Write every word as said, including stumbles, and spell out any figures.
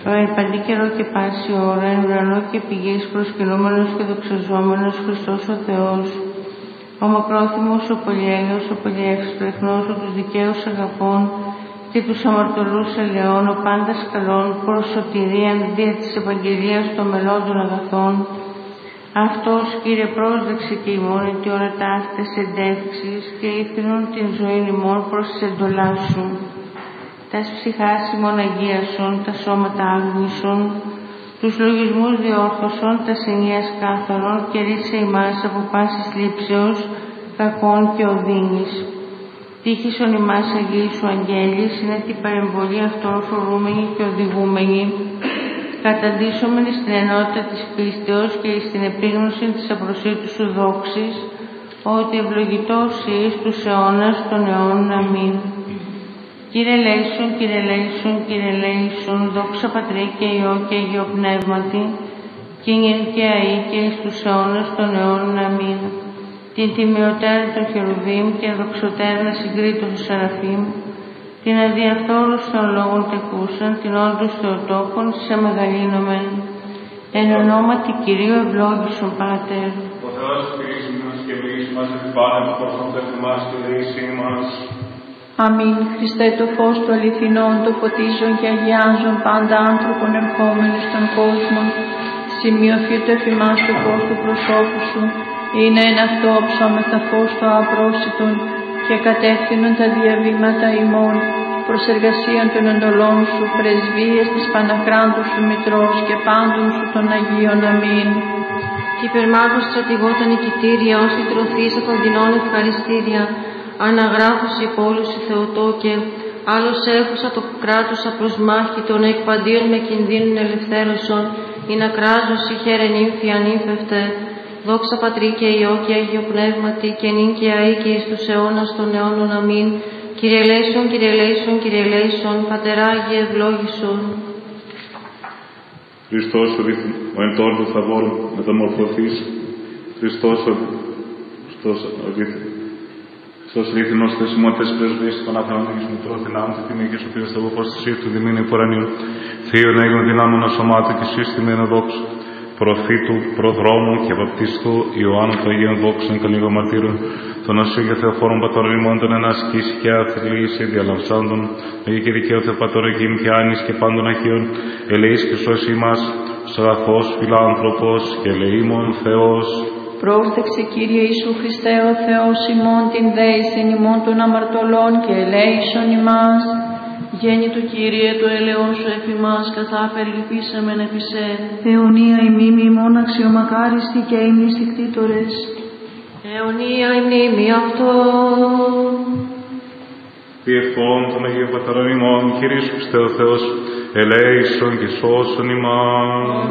τώρα υπαντή καιρό και πάση ώρα, εν ουρανό και πηγής προσκυνούμενος και δοξαζόμενος Χριστός ο Θεός, ο μακρόθυμος, ο πολυέλεος, ο πολυεύσπλεχνος, ο τους δικαίους αγαπών και τους αμαρτωλούς ελαιών, ο πάντας καλών προς σωτηρίαν δια της Ευαγγελίας των μελών αγαθών. Αυτός, Κύριε, πρόσδεξε και ημών εν τη ώρα ταύτες εντεύξεις και ήθινον την ζωή ημών προς τις εντολάς σου. Τας ψυχάς ημών αγίασον, τα σώματα άγνησον, τους λογισμούς διόρθωσον, τας ενίας κάθαρον και ρίσε ημάς από πάσης λήψεως, κακών και οδύνης. Τύχησον ημάς Αγίοι σου αγγέλης, είναι την παρεμβολή αυτών φορούμενοι και οδηγούμενοι, καταντήσομενοι στην ενότητα της πίστεως και στην επίγνωση της απροσίτου σου δόξης, ότι ευλογητός εις τους αιώνας των αιώνων. Αμήν. Κύριε ελέησον, Κύριε ελέησον, Κύριε ελέησον, δόξα Πατρί και Υιό και Αγίο Πνεύματι, και νυν και αεί και εις τους αιώνας των αιώνων. Αμήν. Την τιμιωτέρα των χερουβίμ και δοξωτέρα να συγκρίτω του Σεραφείμ, την αδιαφθόρους των λόγων τεκούσαν, την όντως Θεοτόκων σε μεγαλύνομεν. Εν ονόματι Κυρίου ευλόγησον Πάτερ. Ο Θεός πυρίσιμος και μυρίσιμας επιπάνευ προσώντας εμάς και δεήσιν μας. Αμήν. Χριστέ το φως του αληθινών, το φωτίζον και αγιάζον πάντα άνθρωπον ερχόμενοι στον κόσμο, σημειωθείτε εφημάς το φως του προσώπου σου, είναι εν αυτό ψώμεθα φως το απρόσιτον και κατεύθυνον τα διαβήματα ημών προς εργασίαν των εντολών σου, πρεσβείες της Παναχράντου σου Μητρός και πάντων σου των Αγίων. Αμήν. Κι υπερμάχος στρατηγό τα νικητήρια, όσοι τρωθείς από δεινών ευχαριστήρια, αναγράφους υπόλους η Θεοτόκε, άλλος έχουσα το κράτος απροσμάχη των εκπαντίων με κινδύνουν ελευθέρωσον, ή να κράζος η χαίρεν ύμφη ανήφευτε. Δόξα Πατρί και Υιό και Αγίο Πνεύματι, και νυν και αεί και εις τους αιώνας των αιώνων. Αμήν. Κύριε ελέησον, Κύριε ελέησον, Κύριε ελέησον, Πατερά Άγιε ευλόγησον. Χριστός ο εν τόρ του θαβόρ μεταμορφωθείς, Χριστός ο Χριστός αλήθινος θεσιμότητες πρεσβείες των αθανάτων Μητρός δυνάμουν τη τιμή και σωτήρας το φως της του διμήνου φορανίου, Θείον έγινον δυνάμουν ασωμάτου και σύστημεν δόξου, προφήτου, προδρόμου και βαπτιστού Ιωάννου του Αγίων δόξων καλύβων μαρτύρων, τον Ασίου και Θεοφόρων Πατώρων ημών, τον ενασκήσει και αθλήσει διαλαμψάντων, Αγί και δικαίω Θεοπατωρικήν και άνης και πάντων Αγίων, ελεείς και σώσει ημάς, σαγαθός φιλάνθρωπος και ελεήμων Θεός. Πρόστεξε Κύριε Ιησού Χριστέ ο Θεός ημών την δέησιν ημών των αμαρτωλών και ελέησον ημάς. Γέννη του Κύριε το ελαιόν σου εφ' ημάς, καθά περιλυπήσαμεν επί σε. Αιωνία η μνήμη ημών αξιομακάριστη και οι μνηστικτήτορες. Αιωνία η μνήμη αυτό. Διευκόν των Αγίων Πατερών ημών, Κύριε Ιησού Χριστέ ο Θεός, ελέησον και σώσον ημάς.